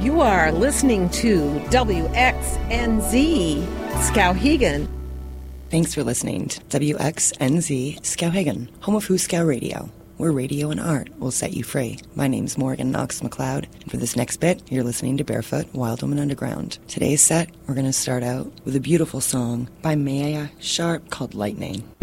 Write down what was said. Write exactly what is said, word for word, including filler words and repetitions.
You are listening to W X N Z Skowhegan. Thanks for listening to W X N Z Skowhegan, home of Huskow Radio, where radio and art will set you free. My name's Morgan Knox McLeod, and for this next bit, you're listening to Barefoot, Wild Woman Underground. Today's set, we're going to start out with a beautiful song by Maya Sharp called Lightning.